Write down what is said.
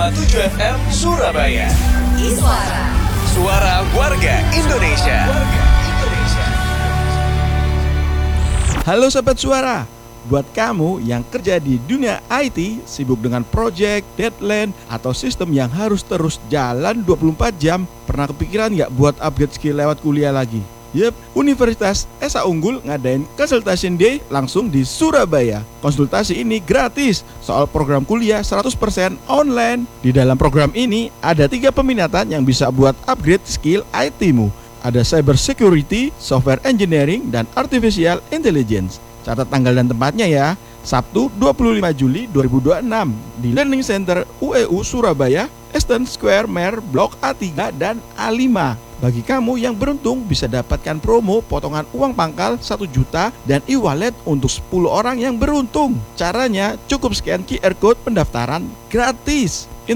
107 FM Surabaya. Iswara. Suara warga Indonesia. Halo Sobat Suara, buat kamu yang kerja di dunia IT, sibuk dengan project, deadline, atau sistem yang harus terus jalan 24 jam, pernah kepikiran nggak buat upgrade skill lewat kuliah lagi? Yep, Universitas Esa Unggul ngadain Consultation Day langsung di Surabaya. Konsultasi ini gratis, soal program kuliah 100% online. Di dalam program ini ada 3 peminatan yang bisa buat upgrade skill IT-mu. Ada cyber security, software engineering, dan artificial intelligence. Catat tanggal dan tempatnya ya. Sabtu 25 Juli 2026 di Learning Center UEU Surabaya, Eastern Square Mare, Blok A3 dan A5. Bagi kamu yang beruntung bisa dapatkan promo potongan uang pangkal 1 juta dan e-wallet untuk 10 orang yang beruntung. Caranya cukup scan QR code pendaftaran gratis.